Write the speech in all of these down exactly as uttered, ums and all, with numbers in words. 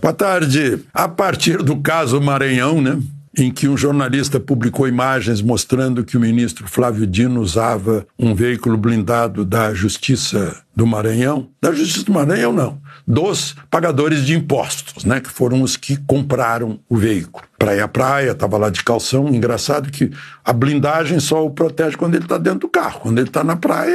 Boa tarde. A partir do caso Maranhão, né, em que um jornalista publicou imagens mostrando que o ministro Flávio Dino usava um veículo blindado da Justiça do Maranhão, da Justiça do Maranhão não, dos pagadores de impostos, né, que foram os que compraram o veículo. Para ir à praia, estava lá de calção. Engraçado que a blindagem só o protege quando ele está dentro do carro. Quando ele está na praia,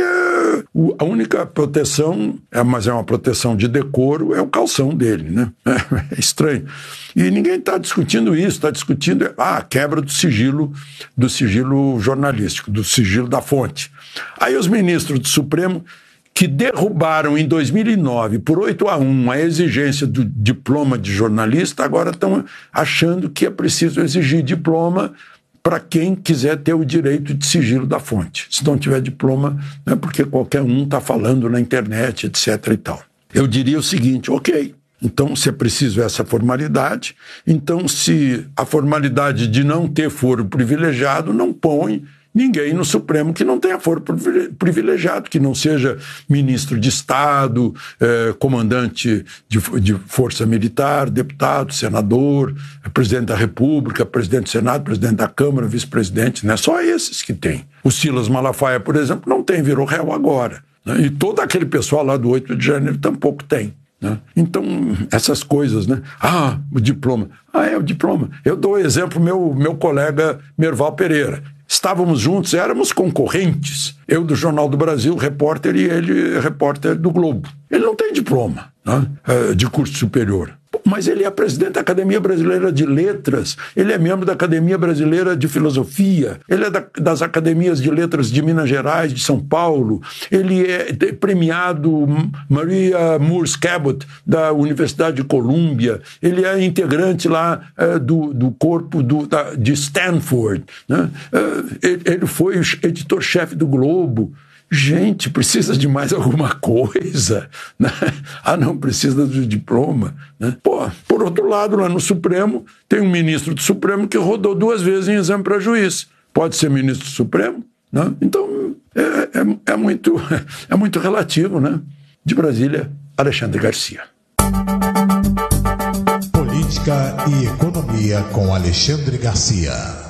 a única proteção, é, mas é uma proteção de decoro, é o calção dele, né? É estranho. E ninguém está discutindo isso, está discutindo ah, a quebra do sigilo, do sigilo jornalístico, do sigilo da fonte. Aí os ministros do Supremo, que derrubaram em dois mil e nove, por oito a um, a exigência do diploma de jornalista, agora estão achando que é preciso exigir diploma para quem quiser ter o direito de sigilo da fonte. Se não tiver diploma, é porque qualquer um está falando na internet, etc e tal. Eu diria o seguinte, ok, então se é preciso essa formalidade, então se a formalidade de não ter foro privilegiado, não põe ninguém no Supremo que não tenha foro privilegiado, que não seja ministro de Estado, eh, comandante de, de força militar, deputado, senador, presidente da República, presidente do Senado, presidente da Câmara, vice-presidente, não é só esses que tem. O Silas Malafaia, por exemplo, não tem, virou réu agora, né? E todo aquele pessoal lá do oito de janeiro tampouco tem. Né? Então, essas coisas, né? Ah, o diploma. Ah, é o diploma. Eu dou exemplo, meu, meu colega Merval Pereira. Estávamos juntos, éramos concorrentes. Eu do Jornal do Brasil, repórter, e ele repórter do Globo. Ele não tem diploma, né, de curso superior. Mas ele é presidente da Academia Brasileira de Letras, ele é membro da Academia Brasileira de Filosofia, ele é da, das Academias de Letras de Minas Gerais, de São Paulo, ele é premiado Maria Moores Cabot, da Universidade de Colômbia, ele é integrante lá é, do, do corpo do, da, de Stanford, né? É, ele, ele foi editor-chefe do Globo. Gente, precisa de mais alguma coisa, né? Ah, não, precisa do diploma, né? Pô, por outro lado, lá no Supremo, tem um ministro do Supremo que rodou duas vezes em exame para juiz. Pode ser ministro do Supremo, né? Então, é, é, é, muito, é muito relativo, né? De Brasília, Alexandre Garcia. Política e Economia com Alexandre Garcia.